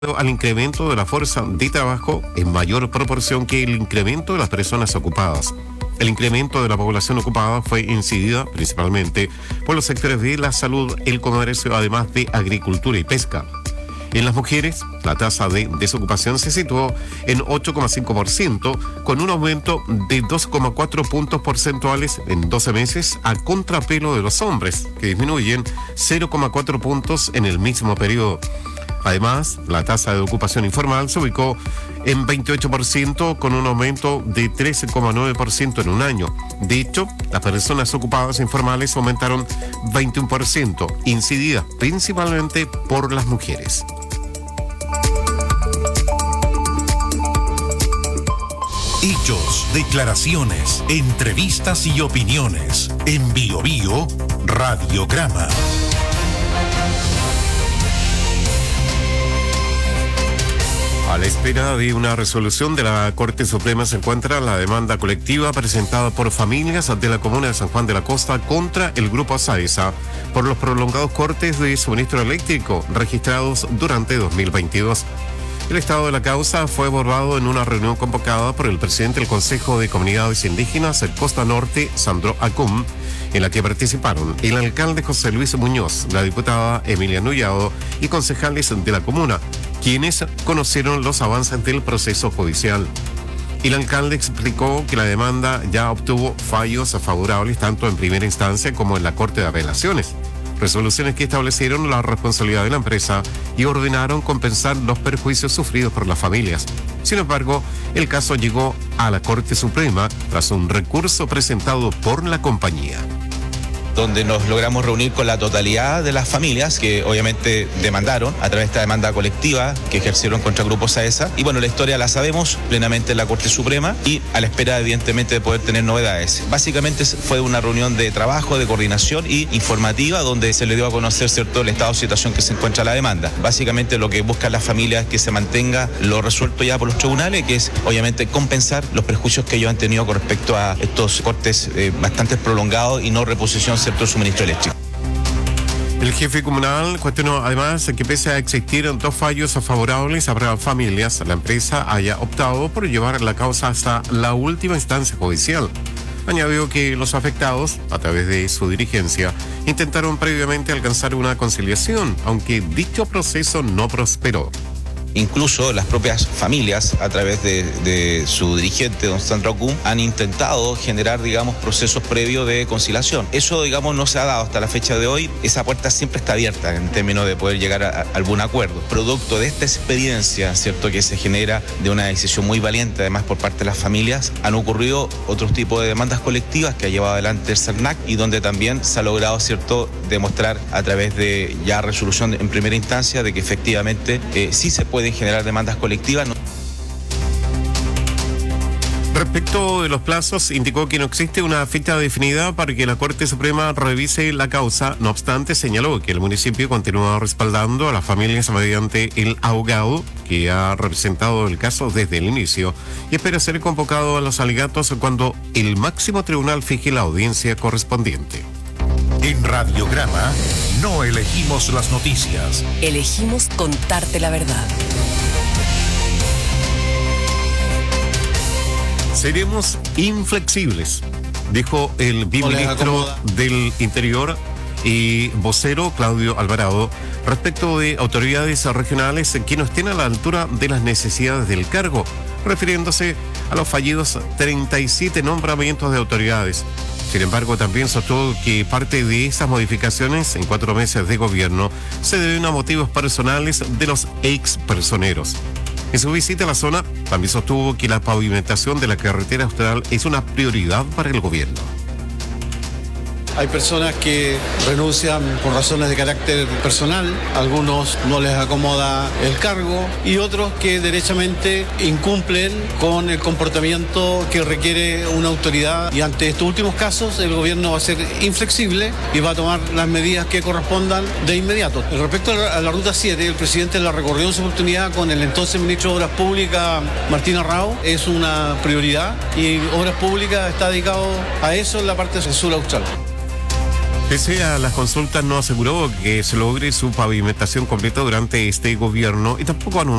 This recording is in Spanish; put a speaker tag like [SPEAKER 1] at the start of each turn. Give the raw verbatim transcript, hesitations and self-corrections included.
[SPEAKER 1] al incremento de la fuerza de trabajo en mayor proporción que el incremento de las personas ocupadas. El incremento de la población ocupada fue incidida principalmente por los sectores de la salud, el comercio, además de agricultura y pesca. En las mujeres, la tasa de desocupación se situó en ocho coma cinco por ciento, con un aumento de dos coma cuatro puntos porcentuales en doce meses, a contrapelo de los hombres, que disminuyen cero coma cuatro puntos en el mismo periodo. Además, la tasa de ocupación informal se ubicó en veintiocho por ciento, con un aumento de trece coma nueve por ciento en un año. De hecho, las personas ocupadas informales aumentaron veintiuno por ciento, incididas principalmente por las mujeres.
[SPEAKER 2] Hechos, declaraciones, entrevistas y opiniones. En Bio Bio, Radiograma.
[SPEAKER 1] A la espera de una resolución de la Corte Suprema se encuentra la demanda colectiva presentada por familias de la comuna de San Juan de la Costa contra el Grupo SAESA por los prolongados cortes de suministro eléctrico registrados durante dos mil veintidós. El estado de la causa fue abordado en una reunión convocada por el presidente del Consejo de Comunidades Indígenas del Costa Norte, Sandro Acum, en la que participaron el alcalde José Luis Muñoz, la diputada Emilia Nullado y concejales de la comuna, quienes conocieron los avances del proceso judicial. El alcalde explicó que la demanda ya obtuvo fallos favorables tanto en primera instancia como en la Corte de Apelaciones, resoluciones que establecieron la responsabilidad de la empresa y ordenaron compensar los perjuicios sufridos por las familias. Sin embargo, el caso llegó a la Corte Suprema tras un recurso presentado por la compañía,
[SPEAKER 3] donde nos logramos reunir con la totalidad de las familias que obviamente demandaron a través de esta demanda colectiva que ejercieron contra el Grupo SAESA. Y bueno, la historia la sabemos plenamente en la Corte Suprema y a la espera evidentemente de poder tener novedades. Básicamente fue una reunión de trabajo, de coordinación y informativa donde se le dio a conocer, ¿cierto?, el estado de situación que se encuentra la demanda. Básicamente lo que buscan las familias es que se mantenga lo resuelto ya por los tribunales, que es obviamente compensar los perjuicios que ellos han tenido con respecto a estos cortes eh, bastante prolongados y no reposición cierto suministro eléctrico.
[SPEAKER 1] El jefe comunal cuestionó además que pese a existir dos fallos favorables a las familias, la empresa haya optado por llevar la causa hasta la última instancia judicial. Añadió que los afectados, a través de su dirigencia, intentaron previamente alcanzar una conciliación, aunque dicho proceso no prosperó.
[SPEAKER 3] Incluso las propias familias, a través de, de su dirigente, don Sandro Acum, han intentado generar, digamos, procesos previos de conciliación. Eso, digamos, no se ha dado hasta la fecha de hoy. Esa puerta siempre está abierta en términos de poder llegar a, a algún acuerdo. Producto de esta experiencia, ¿cierto?, que se genera de una decisión muy valiente, además, por parte de las familias, han ocurrido otros tipos de demandas colectivas que ha llevado adelante el CERNAC y donde también se ha logrado, ¿cierto?, demostrar a través de ya resolución en primera instancia de que efectivamente eh, sí se puede pueden generar demandas colectivas.
[SPEAKER 1] Respecto de los plazos, indicó que no existe una fecha definida para que la Corte Suprema revise la causa. No obstante, señaló que el municipio continúa respaldando a las familias mediante el abogado que ha representado el caso desde el inicio y espera ser convocado a los alegatos cuando el máximo tribunal fije la audiencia correspondiente.
[SPEAKER 2] En Radiograma no elegimos las noticias.
[SPEAKER 4] Elegimos contarte la verdad.
[SPEAKER 1] Seremos inflexibles, dijo el viceministro del Interior y vocero Claudio Alvarado respecto de autoridades regionales que no estén a la altura de las necesidades del cargo, refiriéndose a los fallidos treinta y siete nombramientos de autoridades. Sin embargo, también sostuvo que parte de esas modificaciones en cuatro meses de gobierno se deben a motivos personales de los expersoneros. En su visita a la zona, también sostuvo que la pavimentación de la carretera austral es una prioridad para el gobierno.
[SPEAKER 5] Hay personas que renuncian por razones de carácter personal, algunos no les acomoda el cargo y otros que derechamente incumplen con el comportamiento que requiere una autoridad. Y ante estos últimos casos el gobierno va a ser inflexible y va a tomar las medidas que correspondan de inmediato. Respecto a la Ruta siete, el presidente la recorrió en su oportunidad con el entonces ministro de Obras Públicas, Martín Arrao. Es una prioridad y Obras Públicas está dedicado a eso en la parte sur austral.
[SPEAKER 1] Pese a las consultas, no aseguró que se logre su pavimentación completa durante este gobierno y tampoco anunció